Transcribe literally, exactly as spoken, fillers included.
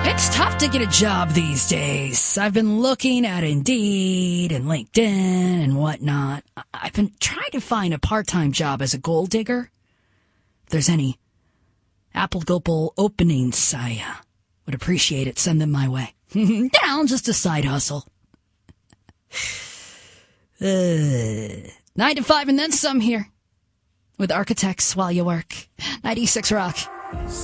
It's tough to get a job these days. I've been looking at Indeed and LinkedIn and whatnot. I've been trying to find a part-time job as a gold digger. If there's any apple gopal openings, I uh, would appreciate it. Send them my way. Down, just a side hustle. uh, nine to five and then some here with Architects While You Work. ninety-six Rock.